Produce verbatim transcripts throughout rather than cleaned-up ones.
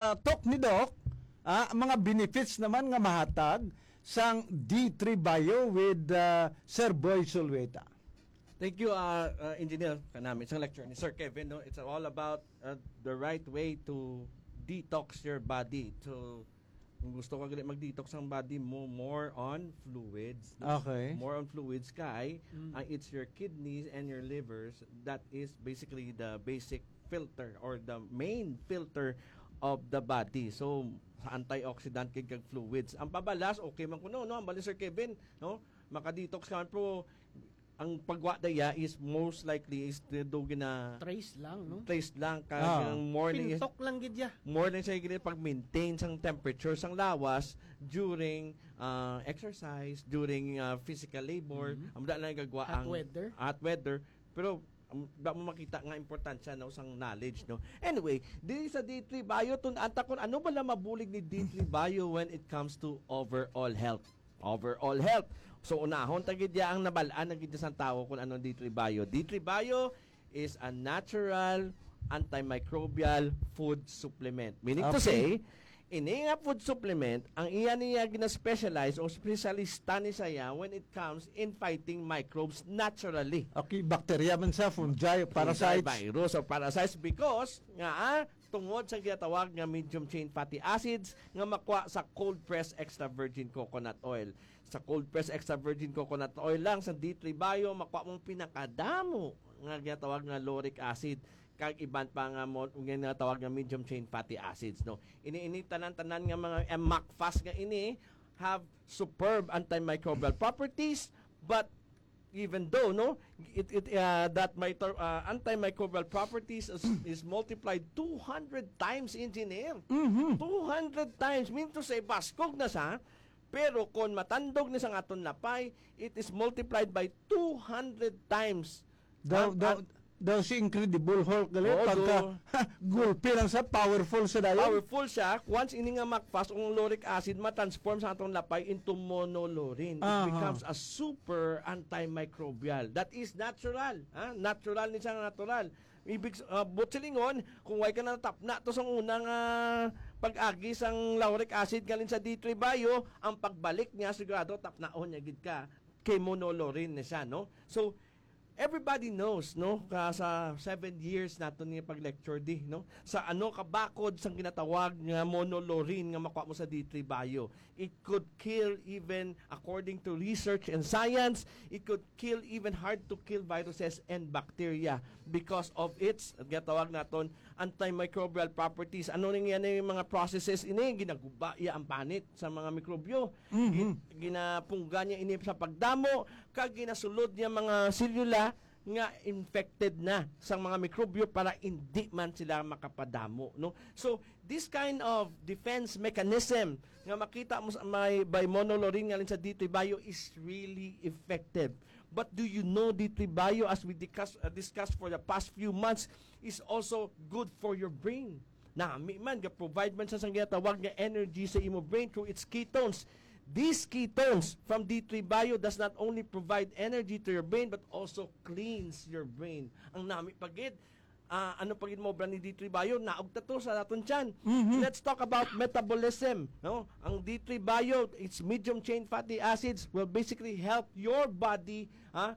uh, talk ni Doc, ah, mga benefits naman nga mahatag sang D three Bio with uh, Sir Boy Sulweta. Thank you, uh, uh, Engineer Kanami. Isang lecture ni Sir Kevin. No? It's all about uh, the right way to detox your body. So, kung gusto ko mag-detox ang body mo, more on fluids. Okay. More on fluids kay, mm. uh, it's your kidneys and your livers. That is basically the basic filter or the main filter of the body. So, sa antioxidant kay kag fluids. Ang pabalas, okay man kuno, no? Ang bali Sir Kevin, no? Maka-detox ka man, pero ang pagwa daya is most likely is the dogi na trace lang, no? Trace lang kag Ah. ang morning Pintok lang gid ya. more than siya gid pag-maintain sang temperature sang lawas during uh, exercise, during uh, physical labor, Mhm. ang dala lang gagwa Hot ang weather. hot weather, pero um, da mo makita nga importansya no sang knowledge, no. Anyway, dili sa D three Bio tun anta kon ano ba la mabulig ni D three Bio when it comes to overall health. Overall health. So unahon tagid ya ang nabalaan na gid sa tawo kung ano D three Bio. D three Bio is a natural antimicrobial food supplement. Meaning to Okay. say, ini nga food supplement, ang iya niya gina-specialize o specialista ni saya when it comes in fighting microbes naturally. Okay, bacteria man sa fungi, parasites. Virus or parasites because nga ah, tungod sa ginatawag nga medium chain fatty acids nga makwa sa cold press extra virgin coconut oil. Sa cold press extra virgin coconut oil lang sa D three Bio makwa mong pinakadamo nga ginatawag nga lauric acid kag iban pa nga mo nga ginatawag nga medium chain fatty acids, no. Ini-ini tanan-tanan nga mga eh, MACFAS nga ini have superb antimicrobial properties, but even though no it, it uh, that my uh, antimicrobial properties is, is multiplied two hundred times, engineer. Mhm. two hundred times, mean to say baskog na sa, pero kung matandog ni sang aton lapay, it is multiplied by two hundred times. Daw, Ang- daw, ang- daw si Incredible Hulk gali, Oo, pagka do. gulpi lang sa powerful sa dayon. Powerful siya. Once ini nga MACFAS, ang lauric acid ma-transform sa atong lapay into monolaurin. It Aha. becomes a super antimicrobial. That is natural. Ha? Natural ni siya nga natural. Ibig uh, butsilingon, kung way ka na natapna to sa unang uh, pag-agi sang lauric acid galing sa D three Bio, ang pagbalik niya sigurado tapnaon niya gid ka kay monolaurin na siya, no? So everybody knows, no, ka sa seven years nato ni pag-lecture di, no, sa ano kabakod sang ginatawag nga monolaurin nga makuha mo sa D three Bio. It could kill, even according to research and science, it could kill even hard to kill viruses and bacteria because of its ginatawag naton antimicrobial properties. Ano ning yan yung mga processes ini ginaguba iya ang panit sa mga mikrobyo. Mhm. Gin- ginapungga niya ini sa pagdamo kag ginasulod niya mga selula nga infected na sa mga mikrobyo para hindi man sila makapadamo, no. So this kind of defense mechanism nga makita mo sa may by monolaurin nga sa D three Bio is really effective. But do you know D three Bio, as we discuss, uh, discussed for the past few months, is also good for your brain. Nami man ga provide man sa sang ginatawag nga energy sa imo brain through its ketones. These ketones from D three Bio does not only provide energy to your brain but also cleans your brain. Ang nami pagid, ah, ano pagid mo brand ni D three Bio, naog ta to sa aton tiyan. Mhm. Let's talk about metabolism, no? Ang D three Bio, its medium chain fatty acids will basically help your body, ah,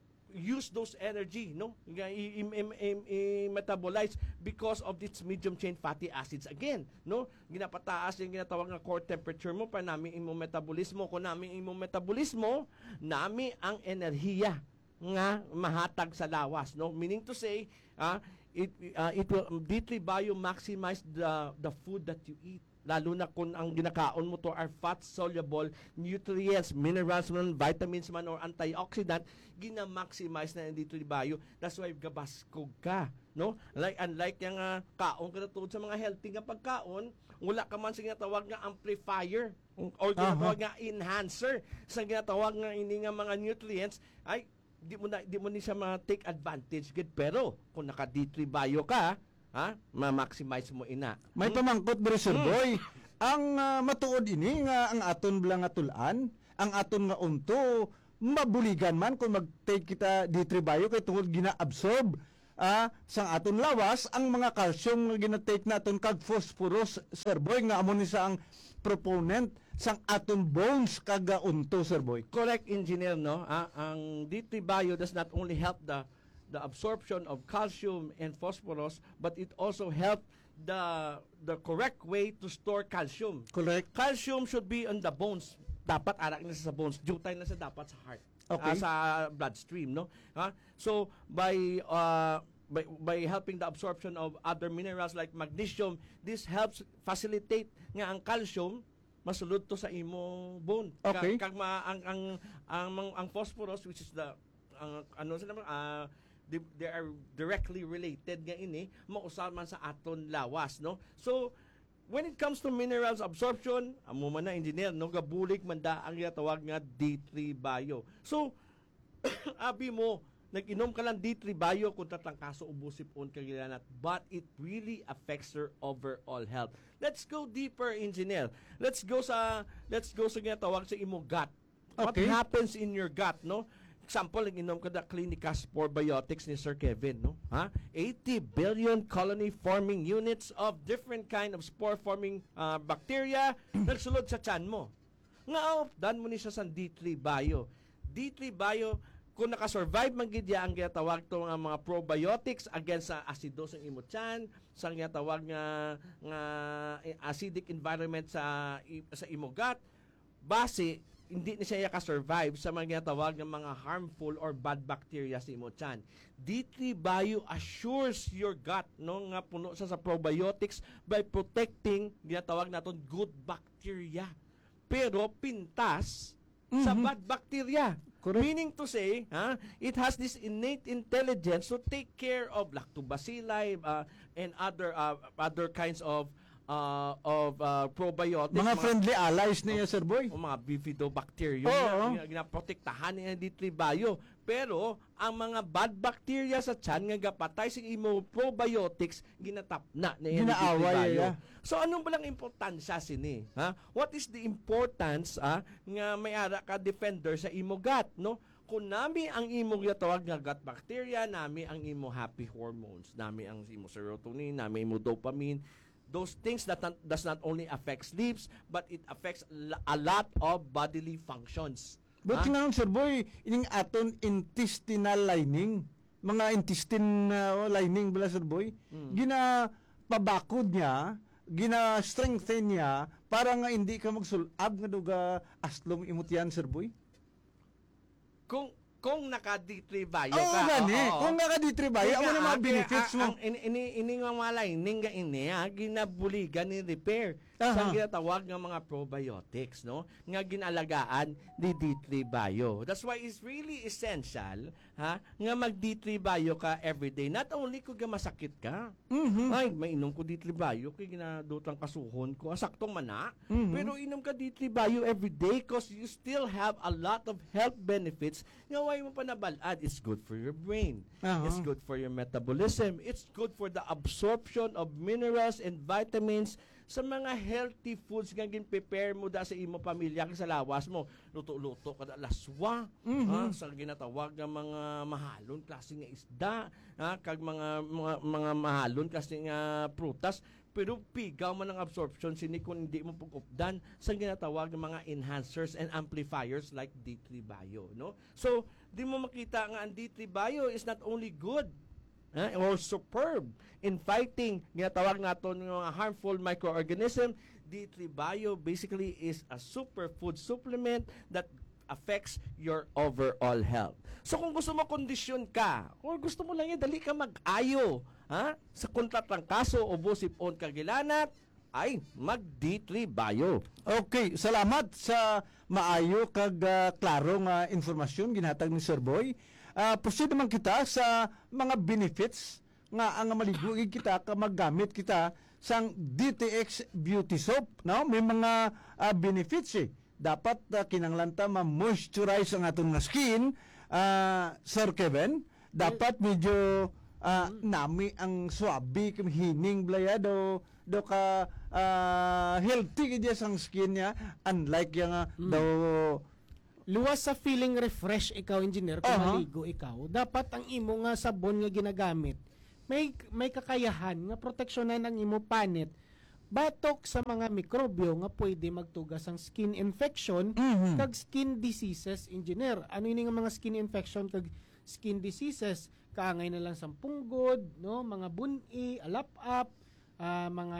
use those energy, no? I- i- i- i- i- metabolize because of its medium chain fatty acids again, no? Ginapataas yung ginatawag nga core temperature mo para nami imo metabolismo. Kung nami imo metabolismo, nami ang enerhiya nga mahatag sa lawas, no? Meaning to say, ah, it uh, it will D three Bio maximize the the food that you eat. Lalo na kung ang ginakaon mo to are fat-soluble nutrients, minerals man, vitamins man, or antioxidant, gina-maximize na yung D three Bio. That's why gabaskog ka, no? Like, unlike yung uh, kaon ka na sa mga healthy nga pagkaon, wala ka man sa ginatawag nga amplifier or ginatawag nga enhancer sa ginatawag nga ini nga mga nutrients, ay di mo na di mo ni siya ma-take advantage gid. Pero kung naka D three Bio ka, ha, ma-maximize mo ina. May Hmm? pamangkot diri Sir Mm. Boy. Ang ah, matuod ini nga ang aton blang nga tulan, ang aton nga unto mabuligan man kung mag-take kita D three Bio kay tungod gina-absorb ah, sang aton lawas ang mga calcium nga ginatake naton kag phosphorus, Sir Boy, nga amo ni sa ang proponent sang aton bones kag ah, unto, Sir Boy. Correct, engineer, no? Ah, ang D three Bio does not only help the the absorption of calcium and phosphorus, but it also help the the correct way to store calcium. Correct. Calcium should be on the bones. Dapat arak na sa bones, jutay na sa dapat sa heart. Okay. Ah, sa bloodstream, no? Ha? So by uh by, by helping the absorption of other minerals like magnesium, this helps facilitate nga ang calcium masulod to sa imong bone. Ka- Okay. Kag ma, ang ang ang ang, ang phosphorus, which is the ang ano sa naman ah they, they are directly related nga ini mausal man sa aton lawas, no? So when it comes to minerals absorption, amo man na engineer, no, gabulig man da ang tawag nga D three Bio. So abi mo nag-inom ka lang D three Bio kung tatangkaso ubusipon kagilanat, but it really affects your overall health. Let's go deeper, engineer. Let's go sa let's go sa ginatawag sa imo gut. What Okay. happens in your gut, no? Example, nag-inom ka da Clinicas Probiotics ni Sir Kevin, no? Ha? eighty billion colony forming units of different kind of spore forming uh, bacteria nagsulod sa tiyan mo. Nga oh, dan mo ni siya sa D three Bio. D three Bio, kung nakasurvive man gid ya ang ginatawag to nga mga probiotics against sa acidos ng imo tiyan, sa ginatawag nga nga acidic environment sa i- sa imo gut, base hindi na siya ka-survive sa mga ginatawag ng mga harmful or bad bacteria sa imo tiyan. D three Bio assures your gut, no, nga puno sa sa probiotics by protecting ginatawag naton good bacteria. Pero pintas sa Mhm. bad bacteria. Correct. Meaning to say, ha, it has this innate intelligence to take care of lactobacilli uh, and other uh, other kinds of uh, of uh, probiotics. Mga friendly allies niya, Sir Boy. o mga bifidobacterium Oo. na ginaprotektahan niya D three Bio. Pero ang mga bad bacteria sa tiyan nga gapatay sa imo probiotics ginatap na niya D three Ginaaway, Bio. yeah. So anong balang importansya sini? Ha? What is the importance ah, nga may ara ka defender sa imo gut, no? Kung nami ang imo gitawag nga gut bacteria, nami ang imo happy hormones, nami ang imo serotonin, nami imo dopamine. Those things that not, does not only affect sleeps, but it affects la- a lot of bodily functions. But Ha? kinahanglan, Sir Boy, ining aton intestinal lining, mga intestine uh, lining bala, Sir Boy, Mm. gina pabakod niya, gina strengthen niya para nga hindi ka magsulab nga duga aslom imutyan, Sir Boy. Kung kung naka D three Bio Oo, ka. gani. oo. Kung naka-ditribay, amo na mga Kaya, benefits ah, mo. Ang ini ini ini nga malay ning nga ini ah, ginabuligan ni repair sa Aha. ginatawag nga mga probiotics, no? Nga ginalagaan ni D three Bio. That's why it's really essential ha nga mag D three Bio ka everyday. Not only kung masakit ka. Mhm. Ay, mainom ko D three Bio kay ginadutang kasuhon ko. Saktong mana. Mhm. Pero inom ka D three Bio everyday because you still have a lot of health benefits nga why mo pa nabalad. It's good for your brain. Aha. It's good for your metabolism. It's good for the absorption of minerals and vitamins sa mga healthy foods nga gin-prepare mo da sa imo pamilya sa lawas mo. Luto-luto kada laswa, Mhm. ha, sa ginatawag nga mga mahalon klase nga isda, ha, kag mga mga, mga mahalon klase nga prutas. Pero pigaw man ang absorption sini kung hindi mo pag-updan sa ginatawag ng mga enhancers and amplifiers like D three Bio, no? So, di mo makita nga ang D three Bio is not only good eh, or superb in fighting ginatawag naton ng mga harmful microorganism. D three Bio basically is a superfood supplement that affects your overall health. So kung gusto mo kondisyon ka or gusto mo lang yan, dali ka mag-ayo ha? Sa kontratrangkaso o busipon kagilanat, ay mag D three Bio. Okay, salamat sa maayo kag ah, klaro nga informasyon ginhatag ni Sir Boy. Uh, proceed naman kita sa mga benefits nga ang maligugig kita ka maggamit kita sang D T X Beauty Soap, no? May mga ah, benefits eh. Dapat uh, kinanglan ta ma-moisturize ang aton nga skin, ah, Sir Kevin. Dapat medyo ah, nami ang swabe kam hining blaya do do ka ah, healthy kaya sang skin niya, unlike yung uh, do Luwas sa feeling refresh ikaw, engineer, kung Aha. maligo ikaw, dapat ang imo nga sabon nga ginagamit may may kakayahan nga proteksyonan ang imo panit batok sa mga mikrobyo nga pwede magtugas ang skin infection Mhm. kag skin diseases. Engineer, ano ini nga mga skin infection kag skin diseases? Kaangay na lang sa punggod, no, mga buni, alap-up, ah, mga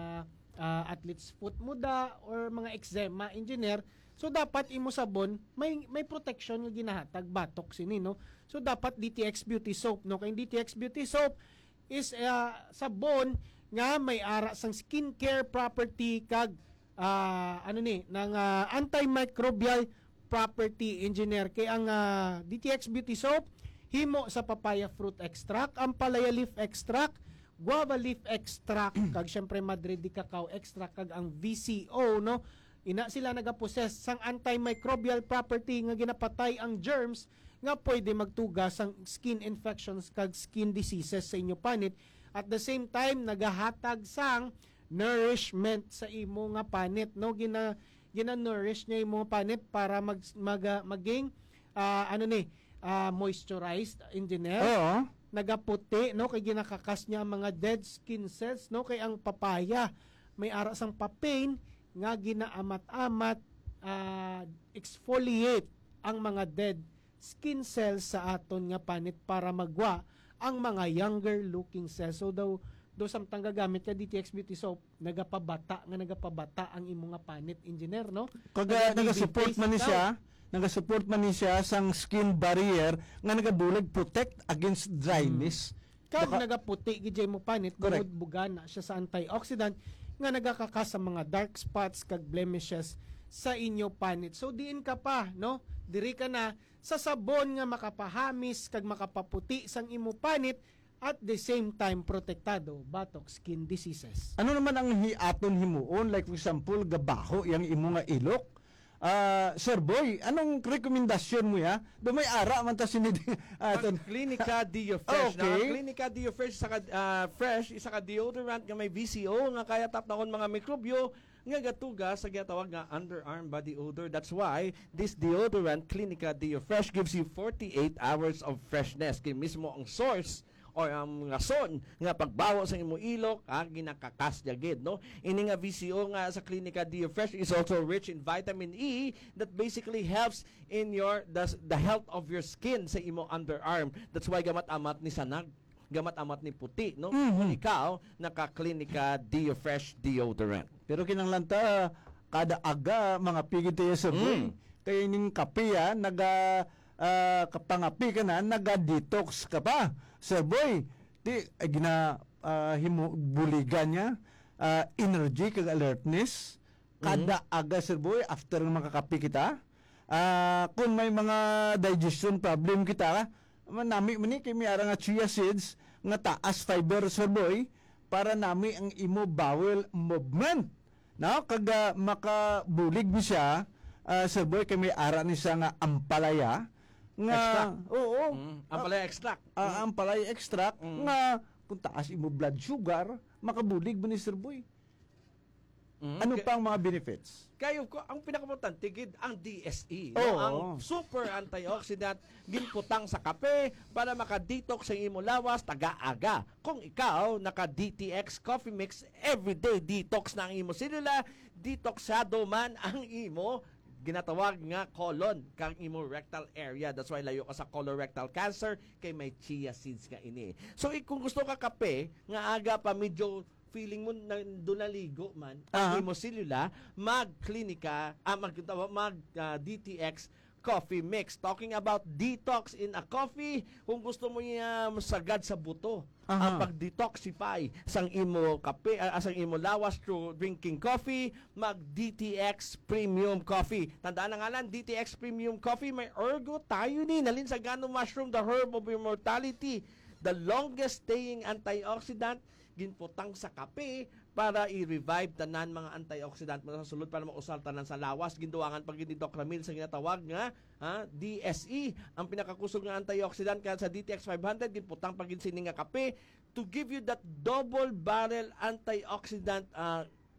ah, athlete's foot muda or mga eczema, engineer. So dapat imo sabon may may protection nga ginahatag batok sini, no. So dapat D T X Beauty Soap, no, kay D T X Beauty Soap is uh, sabon nga may ara sang skincare property kag ah, ano ni ng ah, antimicrobial property, engineer. Kay ang ah, D T X Beauty Soap himo sa papaya fruit extract, ampalaya leaf extract, guava leaf extract kag syempre Madrid de cacao extract kag ang V C O, no. Ina sila nagapossess sang antimicrobial property nga ginapatay ang germs nga pwede magtugas sang skin infections kag skin diseases sa inyo panit. At the same time nagahatag sang nourishment sa imo nga panit, no. Gina gina-nourish niya imo nga panit para mag, mag ah, maging ah, ano ni ah, moisturized, engineer. Oo. Nagaputi, no, kay ginakakas niya ang mga dead skin cells, no. Kay ang papaya may ara sang papain nga ginaamat-amat ah, exfoliate ang mga dead skin cells sa aton nga panit para magwa ang mga younger looking cells. So daw do samtang gagamit ka D T X Beauty Soap, nagapabata nga nagapabata ang imo nga panit, engineer, no. Kag Naga- naga-support baby man ni face siya, naga-support man ni siya sang skin barrier nga nagabulag protect against dryness. Kag Baka- nagaputi gid mo panit, Correct. bukod bugana siya sa antioxidant nga nagakakas sa mga dark spots kag blemishes sa inyo panit. So diin ka pa, no? Diri ka na sa sabon nga makapahamis kag makapaputi sang imo panit at the same time protektado batok skin diseases. Ano naman ang hiaton himuon, like for example gabaho yang imo nga ilok? Ah, Sir Boy, anong rekomendasyon mo ya? Do may ara man ta sinid aton. Ang Clinica Dio Fresh. Okay. Na, ang Clinica Dio Fresh isa ka ah, fresh isa ka deodorant nga may V C O nga kaya tapnakon mga mikrobyo nga gatuga sa ginatawag nga underarm body odor. That's why this deodorant Clinica Dio Fresh gives you forty-eight hours of freshness. Kay mismo ang source or ang rason nga pagbawo sa imo ilok ang ginakakas gid, no. Ini nga V C O nga sa Clinica Dio Fresh is also rich in vitamin E that basically helps in your the, the health of your skin sa imo underarm. That's why gamat-amat ni sanag, gamat-amat ni puti, no. Mhm. Ikaw naka Clinica Dio Fresh deodorant. Pero kinanglan ta kada aga mga pigid tayo Sir Boy. Mm. Kaya ning kape ya, naga ah, kapangapi ka na, naga-detox ka pa. Sir Boy, di ay gina ah, himu buligan niya, ah, energy kag alertness kada aga Sir Boy after ng makakapi kita. Ah, kung may mga digestion problem kita, manami man ni kay may ara nga chia seeds nga taas fiber Sir Boy para nami ang imo bowel movement. No, kag ah, makabulig mo siya, ah, Sir Boy, kay may ara ni siya nga ampalaya nga Extract. oo, Mm. Ang pala extract. ah, ampalaya extract Mm. nga kung taas imo blood sugar, makabulig mo ni Sir Boy. Mm. Ano Kay- pa ang mga benefits? Kayo ko ang pinakaimportante gid ang D S E, Oo. no? Ang super antioxidant ginputang sa kape para maka-detox sa imo lawas taga-aga. Kung ikaw naka D T X coffee mix, everyday detox na ang imo selula, detoxado man ang imo ginatawag nga colon kang imo rectal area. That's why layo ka sa colorectal cancer kay may chia seeds ka ini. So eh, kung gusto ka kape nga aga pa medyo feeling mo na doon naligo man Aha. ang imo selula, mag-klinika, ah, mag, mag ah, D T X coffee mix. Talking about detox in a coffee, kung gusto mo niya masagad sa buto, Aha. ang pag-detoxify sang imo kape, ah, sang imo lawas through drinking coffee, mag D T X Premium Coffee. Tandaan na nga lang, D T X Premium Coffee, may ergo tayo ni, nalin sa gano mushroom, the herb of immortality, the longest staying antioxidant, ginputang sa kape para i-revive tanan mga antioxidant mo sa sulod para mausal tanan sa lawas ginduwangan pag ginidoclamil sa ginatawag nga ha, D S E ang pinakakusog nga antioxidant kaya sa D T X five hundred ginputang pag ginsini nga kape to give you that double barrel antioxidant uh,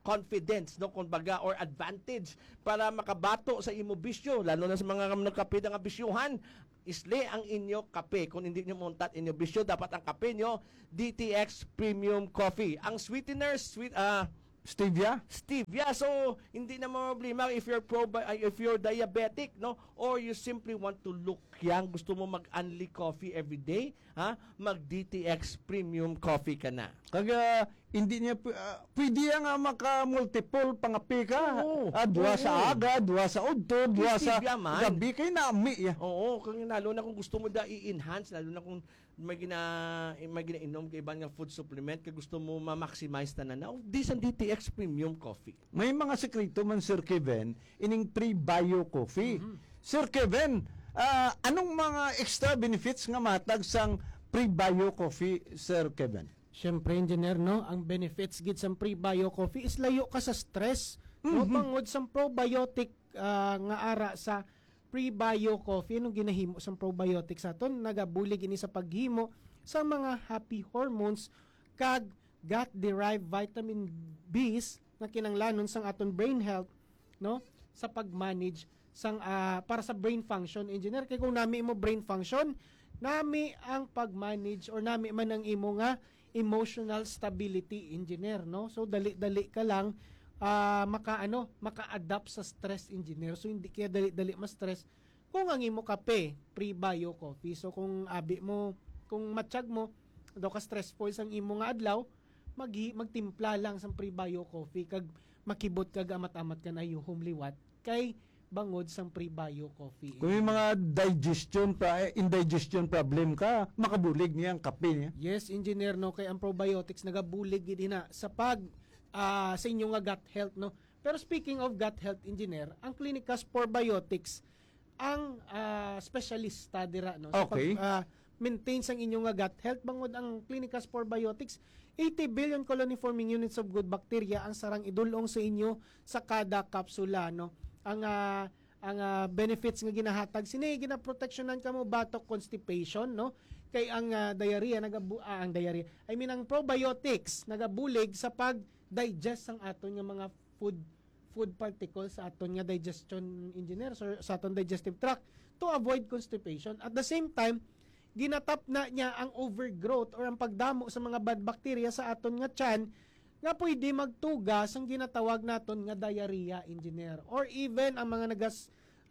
confidence, no, kumbaga, or advantage para makabato sa imo bisyo, lalo na sa mga nagkape nga bisyuhan. Isli ang inyo kape. Kung hindi nyo muntat inyo bisyo, dapat ang kape nyo D T X Premium Coffee. Ang sweeteners, sweet, ah, Stevia? stevia. So, hindi na problema if you're pro if you're diabetic, no, or you simply want to look young, gusto mo mag-unli coffee every day, ha? Mag D T X Premium Coffee ka na. Kaga hindi niya pu- ah, pwede nga maka-multiple pangapi ka. Oo. Ah, duwa Oo. sa aga, duwa sa udto, duwa sa Stevia man. gabi kay naami ya. Oo, kung lalo na kung gusto mo da i-enhance, lalo na kung may gina may ginainom kay ibang nga food supplement, kay gusto mo ma-maximize tanan na, oh, this ang D T X Premium Coffee. May mga sekreto man Sir Kevin ining pre-bio coffee. Sir Kevin, ah, anong mga extra benefits nga matag sang pre-bio coffee, Sir Kevin? Siyempre, engineer, no, ang benefits gid sa pre-bio coffee is layo ka sa stress. No, bangod sa probiotic ah, nga ara sa pre-bio coffee, nung ginahimo sa probiotics aton, nagabulig ini sa paghimo sa mga happy hormones kag gut-derived vitamin B's na kinanglanon sang aton brain health, no, sa pag-manage sang ah, para sa brain function, engineer. Kay kung nami mo brain function, nami ang pag-manage or nami man ang imo nga emotional stability, engineer, no? So dali-dali ka lang ah, maka ano, maka-adapt sa stress, engineer. So hindi kaya dali-dali ma-stress kung ang imo kape, pre-bio coffee. So kung abi mo, kung matsyag mo, daw ka stressful sang imo nga adlaw, magi magtimpla lang sa pre-bio coffee kag makibot kag amat-amat ka na yung humliwat kay bangod sang pre-bio coffee. Kung may mga digestion pa indigestion problem ka, makabulig niya ang kape niya. Yes, engineer, no, kay ang probiotics nagabulig gid na sa pag ah, sa inyong nga gut health, no. Pero speaking of gut health, engineer, ang Clinicas Probiotics ang ah, specialista dira, no, sa Okay. pag ah, maintain sang inyong nga gut health. Bangod ang Clinicas Probiotics, eighty billion colony forming units of good bacteria ang sarang idulong sa inyo sa kada kapsula, no. Ang ah, ang ah, benefits nga ginahatag sini ginaproteksyonan kamo batok constipation, no, kay ang ah, diarrhea nagabu ah, ang diarrhea I mean ang probiotics nagabulig sa pag digest sang aton nga mga food food particles sa aton nga digestion, engineer, so, sa aton digestive tract to avoid constipation. At the same time, ginatap na niya ang overgrowth or ang pagdamo sa mga bad bacteria sa aton nga tiyan nga pwede magtugas ang ginatawag naton nga diarrhea, engineer, or even ang mga nagas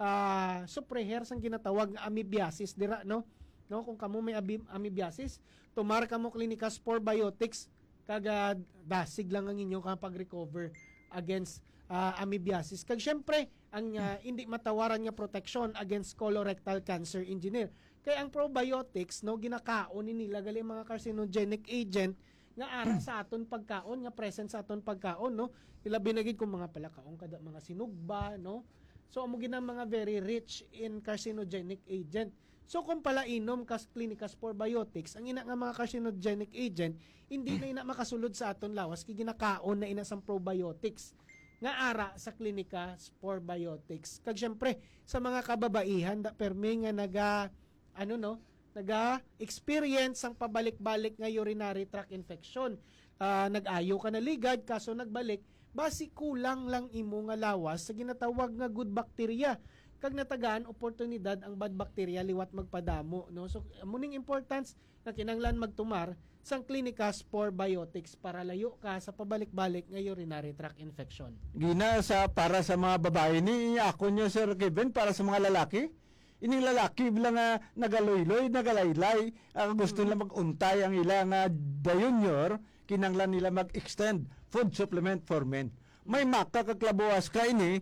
uh, supreher sang ginatawag nga amoebiasis dira, no, no, kung kamo may abi- amoebiasis, tumar kamo Clinicas Probiotics kaga dasig lang ang inyo kapag recover against uh, amoebiasis. Kag syempre ang uh, hindi matawaran nga protection against colorectal cancer, engineer. Kaya ang probiotics, no, ginakaon ni nila gali mga carcinogenic agent nga ara sa aton pagkaon, nga present sa aton pagkaon, no. Ilabi na gid kung mga palakaon kada mga sinugba, no. So amo gina mga very rich in carcinogenic agent. So kung pala inom kas Clinicas Probiotics, ang ina nga mga carcinogenic agent, hindi na ina makasulod sa aton lawas kay ginakaon na ina sang probiotics nga ara sa Clinicas Probiotics. Kag syempre sa mga kababaihan da permi nga naga ano, no, naga-experience ang pabalik-balik nga urinary tract infection. Uh, nag-ayo ka na ligad kaso nagbalik, basi kulang lang imo nga lawas sa ginatawag nga good bacteria. Kag natagaan oportunidad ang bad bacteria liwat magpadamo, no. So muning importance nga kinanglan magtumar sang Clinicas Probiotics para layo ka sa pabalik-balik nga urinary tract infection. Gina sa para sa mga babae ni ako nyo Sir Kevin, para sa mga lalaki. Ining lalaki bilang nga nagaloy-loy, nagalaylay, uh, gusto nila mag-untay ang ilang uh, junior, kinanglan nila mag-extend food supplement for men. May makakaklabuas ka ini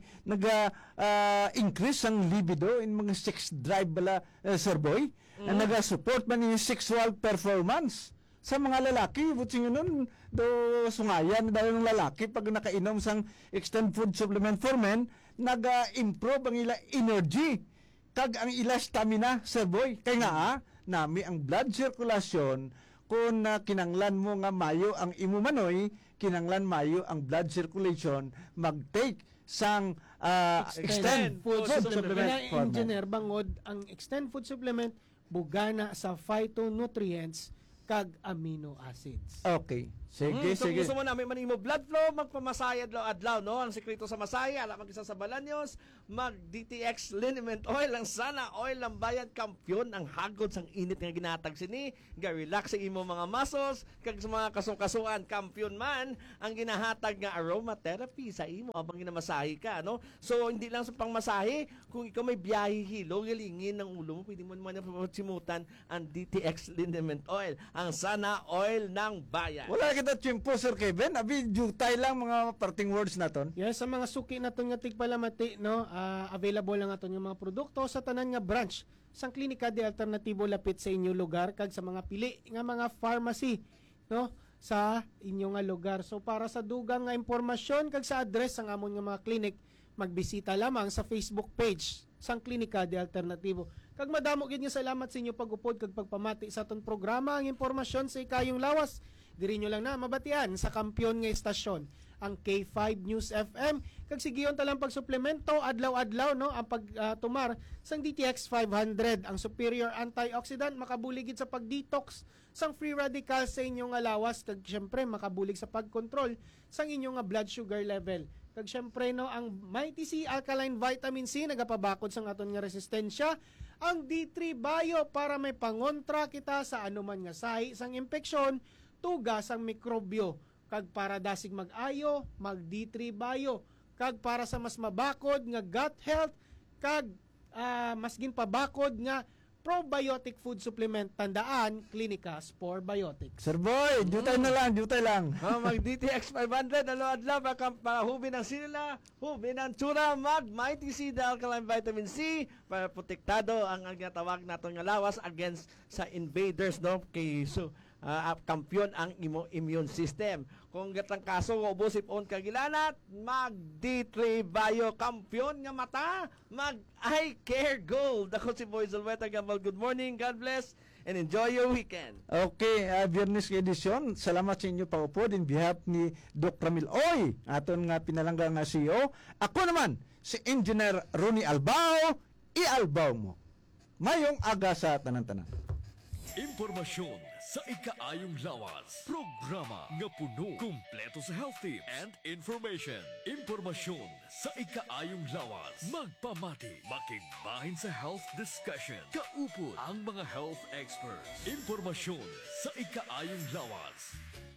naga-increase ang libido in mga sex drive bala, uh, Sir Boy, mm. na naga-support man yung sexual performance sa mga lalaki. Buti nyo nun, do sungayan dahil ng lalaki pag nakainom sang extend food supplement for men, naga-improve ang ila energy kag ang ila stamina, Sir Boy. Kaya nga, ah, nami ang blood circulation, kung uh, kinanglan mo nga mayo ang imumanoy, kinanglan mayo ang blood circulation, mag-take sang uh, extend, food, food supplement Kaya for men. engineer bangod ang extend food supplement bugana sa phytonutrients kag amino acids. Okay. Sige, Mm, so sige. gusto mo namin manimo blood flow, magpamasaya adlaw-adlaw, no? Ang sekreto sa masaya, alam mag-isa sa balanyos, mag-D T X liniment oil, ang sana oil ng bayan, kampyon, ang hagod sang init nga ginatag sini, ga-relax sa imo mga muscles, kag sa mga kasukasuan, kampyon man, ang ginahatag nga aromatherapy sa imo habang ginamasahe ka, no? So, hindi lang sa pangmasahe, kung ikaw may biyahe hilo, galingin ng ulo mo, pwede mo naman na simutan ang D T X liniment oil, ang sana oil ng bayan. Wala kita tiyempo, Sir Kevin. Abi, jutay lang mga parting words naton. Yes, sa mga suki naton nga tigpalamati, no, ah, available lang aton nga mga produkto sa tanan nga branch sang Klinika de Alternatibo lapit sa inyo lugar kag sa mga pili nga mga pharmacy, no, sa inyo nga lugar. So para sa dugang nga impormasyon kag sa address sang amon nga mga clinic, magbisita lamang sa Facebook page sang Klinika de Alternatibo. Kag madamo gid nga salamat sa inyo pag-upod kag pagpamati sa aton programa. Ang impormasyon sa ikayong lawas diri nyo lang na mabatian sa kampyon nga istasyon, ang K five News F M. Kag sigiyon talang pagsuplemento adlaw-adlaw, no, ang pagtumar sang D T X five hundred, ang superior antioxidant makabulig gid sa pag-detox sang free radicals sa inyong nga lawas, kag syempre makabulig sa pag-control sang inyong nga blood sugar level. Kag syempre, no, ang Mighty C Alkaline Vitamin C nagapabakod sang aton nga resistensya, ang D three Bio para may pangontra kita sa anuman nga sahi sang impeksyon, tugas ang mikrobyo, kag para dasig mag-ayo, mag D three Bio, kag para sa mas mabakod nga gut health, kag uh, mas ginpabakod nga probiotic food supplement, tandaan, Klinika Spore Biotics. Sir Boy, jutay na lang, jutay lang. Ah, mag D T X five hundred, adlaw-adlaw, para, para hubi ng sila, hubi ng tsura, mag Mighty C, the Alkaline Vitamin C, para protektado ang ang tawag natin nga lawas against sa invaders, no? Kay so, uh, kampyon ang imo immune system. Kung gatang kaso ubosip on kagilanat, mag D three Bio, kampyon nga mata, mag Eye Care Gold. Ako si Boy Zalweta Gambal. Good morning, God bless, and enjoy your weekend. Okay, uh, Biyernes edisyon. Salamat sa inyo pag-upod in behalf ni Doc Ramil Oy, aton nga pinalangga nga C E O. Ako naman, si Engineer Ronnie Albao, i-albaw mo. Mayong aga sa tanan-tanan. Impormasyon sa ikaayong lawas. Programa nga puno, kumpleto sa health tips and information. Impormasyon sa ikaayong lawas. Magpamati, makigbahin sa health discussion. Kaupod ang mga health experts. Impormasyon sa ikaayong lawas.